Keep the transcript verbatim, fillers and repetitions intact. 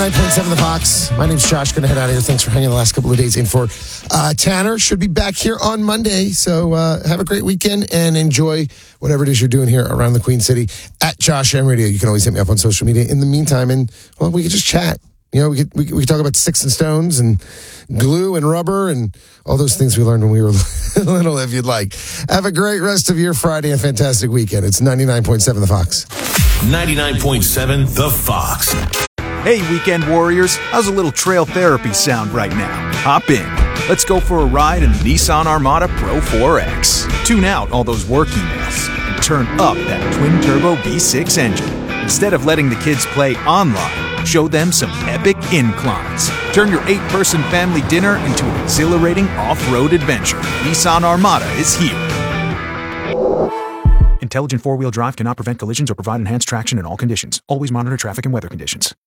nine point seven The Fox. My name's Josh. Going to head out of here. Thanks for hanging the last couple of days in for uh, Tanner. Should be back here on Monday. So uh, have a great weekend and enjoy whatever it is you're doing here around the Queen City at Josh M Radio. You can always hit me up on social media in the meantime. And, well, we could just chat. You know, we could, we could, we could talk about sticks and stones and glue and rubber and all those things we learned when we were little, if you'd like. Have a great rest of your Friday and fantastic weekend. It's ninety-nine point seven The Fox. ninety-nine point seven The Fox. Hey, weekend warriors, how's a little trail therapy sound right now? Hop in. Let's go for a ride in the Nissan Armada Pro four X. Tune out all those work emails and turn up that twin-turbo V six engine. Instead of letting the kids play online, show them some epic inclines. Turn your eight-person family dinner into an exhilarating off-road adventure. Nissan Armada is here. Intelligent four-wheel drive cannot prevent collisions or provide enhanced traction in all conditions. Always monitor traffic and weather conditions.